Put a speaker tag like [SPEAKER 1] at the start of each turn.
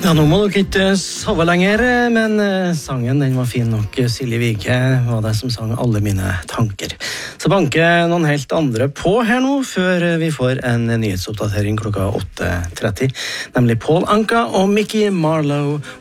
[SPEAKER 1] Ja, nå må dere ikke sove lenger, men sangen den var fin nok. Silje Vike var det som sang Alle mine tanker. Så banker noen helt andre på her nå, før vi får en nyhetsoppdatering klokka 8:30. Nemlig Paul Anka og Mickey Marlowe